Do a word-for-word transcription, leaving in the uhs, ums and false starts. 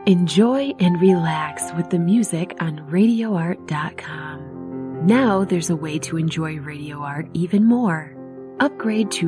Enjoy and relax with the music on radio art dot com. Now there's a way to enjoy Radio Art even more. Upgrade to